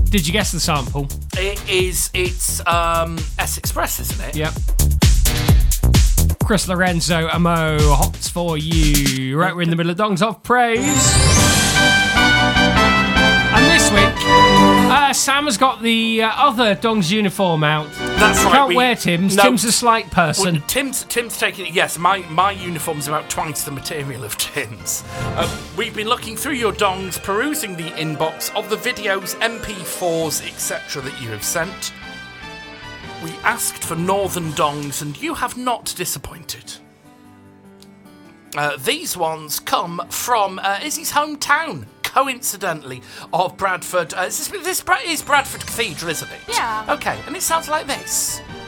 Did you guess the sample? It's S Express, isn't it? Yep. Chris Lorenzo, Amo, Hots for you. Right, we're in the middle of Dongs of Praise. And this week, Sam has got the other Dongs uniform out. That's right. Can't wear Tim's. No. Tim's a slight person. Well, Tim's taking it. Yes, my uniform's about twice the material of Tim's. We've been looking through your dongs, perusing the inbox of the videos, MP4s, etc. that you have sent. We asked for northern dongs, and you have not disappointed. These ones come from Izzy's hometown, coincidentally, of Bradford. This is Bradford Cathedral, isn't it? Yeah. Okay, and it sounds like this.